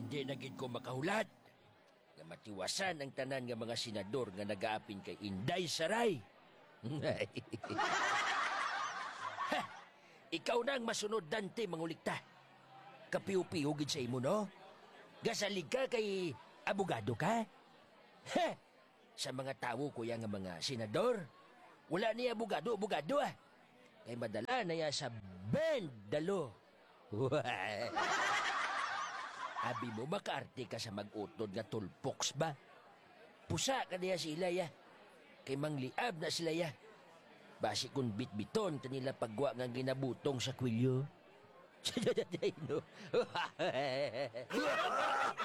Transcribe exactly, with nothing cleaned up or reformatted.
Hindi na gid ko makahulat. Nga matiwasan ang tanan nga mga senador nga nagaapin kay Inday Saray. Ha! Ikaw na ang masunod, Dante, mangulikta. Kapiw-piw gid sa imo, no? Gasalig ka kay abogado ka? Ha! Sa mga tawo kuya nga mga senador, wala ni abogado, abogado ah. Kay madala na ya sa bendalo. Abi mo makaarte ka sa mag-utod nga tulpoks ba? Pusa ka niya sila ya. Kay mangliab na sila ya. Basi kung bitbiton kanila pagwa nga ginabutong sa kwilyo.